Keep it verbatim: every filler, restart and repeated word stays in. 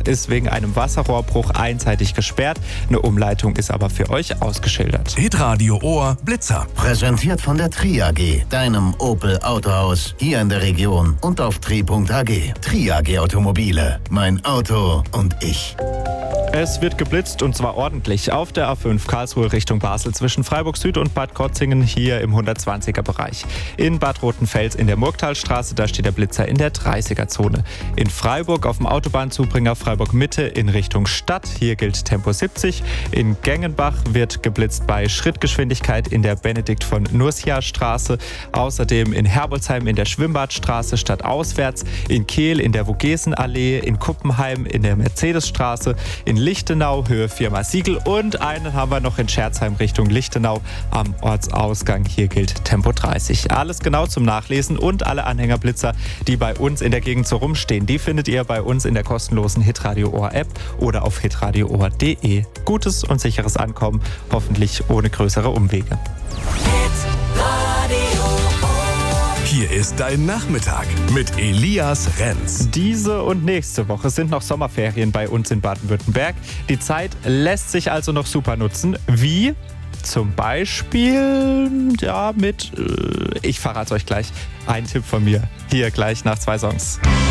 ist wegen einem Wasserrohrbruch einseitig gesperrt. Eine Umleitung ist aber für euch ausgeschildert. Hitradio Ohr Blitzer. Präsentiert von der Tri A G, deinem Opel Autohaus hier in der Region und auf tri punkt a g. Tri A G Automobile, mein Auto und ich. Es wird geblitzt und zwar ordentlich auf der A fünf Karlsruhe Richtung Basel zwischen Freiburg Süd und Bad Krotzingen hier im hundertzwanziger Bereich. In Bad Rotenfels in der Murgtalstraße, da steht der Blitzer in der dreißiger Zone. In Freiburg auf dem Autobahnzubringer Freiburg Mitte in Richtung Stadt, hier gilt Tempo siebzig. In Gengenbach wird geblitzt bei Schrittgeschwindigkeit in der Benedikt von Nursia Straße. Außerdem in Herbolzheim in der Schwimmbadstraße stadtauswärts, in Kehl in der Vogesenallee, in Kuppenheim in der Mercedesstraße, in Lichtenau, Höhe Firma Siegel und einen haben wir noch in Scherzheim Richtung Lichtenau am Ortsausgang. Hier gilt Tempo dreißig. Alles genau zum Nachlesen und alle Anhängerblitzer, die bei uns in der Gegend so rumstehen, die findet ihr bei uns in der kostenlosen Hitradio Ohr App oder auf hitradio ohr punkt de. Gutes und sicheres Ankommen, hoffentlich ohne größere Umwege. Hier ist dein Nachmittag mit Elias Renz. Diese und nächste Woche sind noch Sommerferien bei uns in Baden-Württemberg. Die Zeit lässt sich also noch super nutzen. Wie? Zum Beispiel, ja, mit, äh, ich verrate euch gleich, ein Tipp von mir. Hier gleich nach zwei Songs.